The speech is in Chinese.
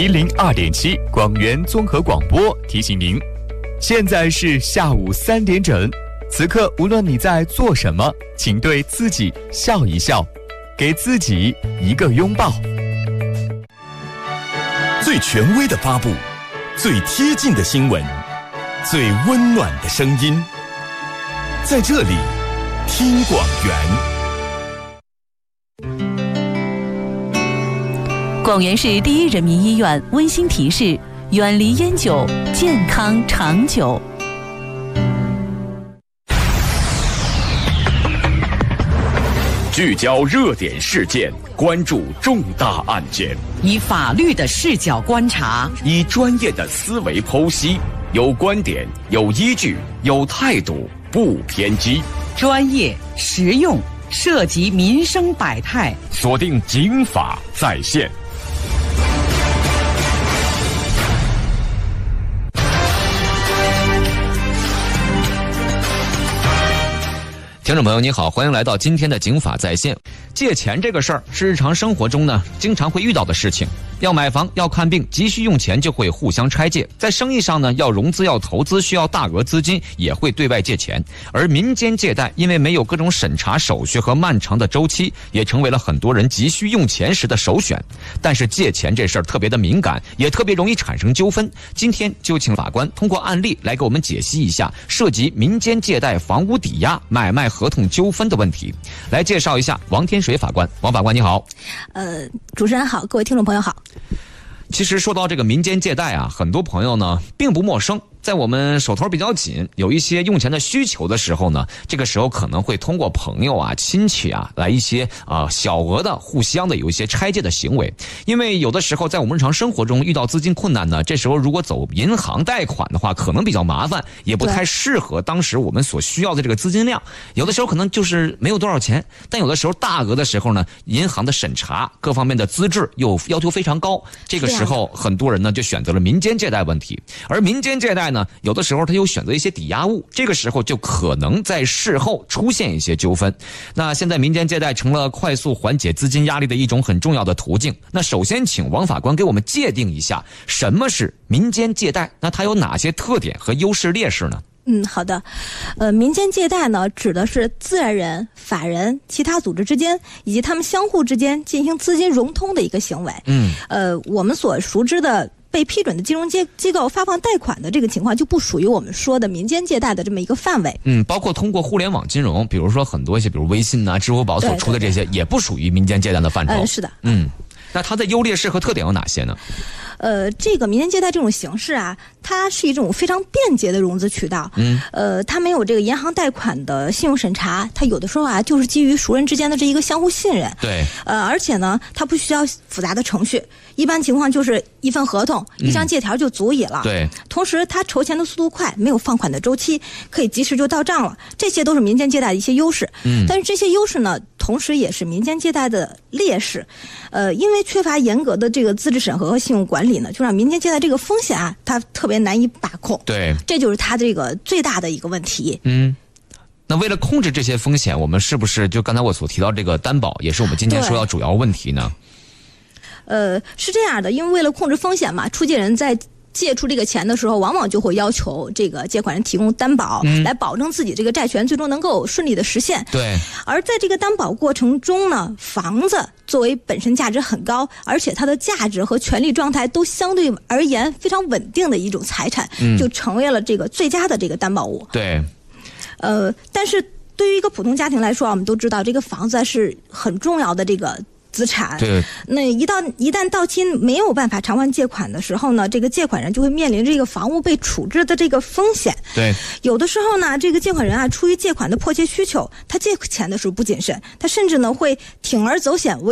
102.7广元综合广播提醒您，现在是下午3点整。此刻无论你在做什么，请对自己笑一笑，给自己一个拥抱。 最权威的发布，最贴近的新闻，最温暖的声音，在这里听广元。 广元市第一人民医院温馨提示：远离烟酒，健康长久。 聚焦热点事件，关注重大案件， 以法律的视角观察， 以专业的思维剖析，有观点，有依据，有态度，不偏激， 专业实用，涉及民生百态。 锁定警法在线。 听众朋友你好，欢迎来到今天的警法在线。借钱这个事儿是日常生活中呢经常会遇到的事情，要买房要看病急需用钱就会互相拆借，在生意上呢要融资要投资需要大额资金也会对外借钱，而民间借贷因为没有各种审查手续和漫长的周期，也成为了很多人急需用钱时的首选。但是借钱这事儿特别的敏感，也特别容易产生纠纷。今天就请法官通过案例来给我们解析一下涉及民间借贷、房屋抵押、买卖合同纠纷的问题。来介绍一下王天水法官。王法官你好。 主持人好，各位听众朋友好。 其实说到这个民间借贷啊，很多朋友呢并不陌生。在我们手头比较紧，有一些用钱的需求的时候呢，这个时候可能会通过朋友啊、亲戚啊来一些小额的互相的有一些拆借的行为。因为有的时候在我们日常生活中遇到资金困难呢，这时候如果走银行贷款的话，可能比较麻烦，也不太适合当时我们所需要的这个资金量。有的时候可能就是没有多少钱，但有的时候大额的时候呢，银行的审查各方面的资质又要求非常高，这个时候很多人呢就选择了民间借贷问题。而民间借贷呢，有的时候他又选择一些抵押物，这个时候就可能在事后出现一些纠纷。那现在民间借贷成了快速缓解资金压力的一种很重要的途径。那首先请王法官给我们界定一下什么是民间借贷，那它有哪些特点和优势劣势呢？ 好的。民间借贷呢，指的是自然人、法人、其他组织之间以及他们相互之间进行资金融通的一个行为。我们所熟知的被批准的金融机构发放贷款的这个情况，就不属于我们说的民间借贷的这么一个范围。 包括通过互联网金融，比如说很多一些，比如微信啊、支付宝所出的这些，也不属于民间借贷的范畴。 是的。 那它的优劣势和特点有哪些呢？ 这个民间借贷这种形式啊，它是一种非常便捷的融资渠道。它没有这个银行贷款的信用审查，它有的时候啊就是基于熟人之间的这一个相互信任。 对。 而且呢，它不需要复杂的程序，一般情况就是一份合同、一张借条就足以了。 对。 同时，它筹钱的速度快，没有放款的周期，可以及时就到账了。这些都是民间借贷的一些优势。但是这些优势呢，同时也是民间借贷的劣势。因为缺乏严格的这个资质审核和信用管理呢，就让民间借贷这个风险啊，它特别难以把控。 对， 这就是它这个最大的一个问题。 那为了控制这些风险，我们是不是就刚才我所提到这个担保，也是我们今天说要主要问题呢？ 是这样的，因为为了控制风险嘛，出借人在借出这个钱的时候，往往就会要求这个借款人提供担保，来保证自己这个债权最终能够顺利的实现。 对。 而在这个担保过程中呢，房子作为本身价值很高，而且它的价值和权利状态都相对而言非常稳定的一种财产，就成为了这个最佳的这个担保物。 对。 但是对于一个普通家庭来说，我们都知道这个房子是很重要的这个资产。 对。 那一旦到期没有办法偿还借款的时候呢，这个借款人就会面临这个房屋被处置的这个风险。 对。 有的时候呢，这个借款人啊，出于借款的迫切需求，他借钱的时候不谨慎，他甚至呢会铤而走险，